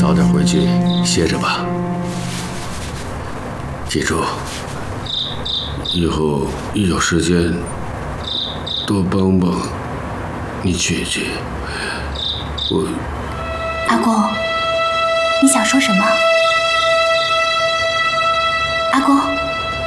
早点回去歇着吧。记住，以后一有时间多帮帮你姐姐。 阿公，你想说什么？阿公。